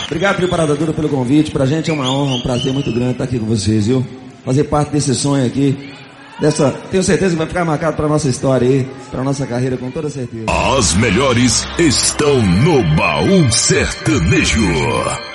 Obrigado, Trio Parada Dura, pelo convite. Pra gente é uma honra, um prazer muito grande estar aqui com vocês, viu? Fazer parte desse sonho aqui. Tenho certeza que vai ficar marcado pra nossa história aí, pra nossa carreira, com toda certeza. As melhores estão no Baú Sertanejo.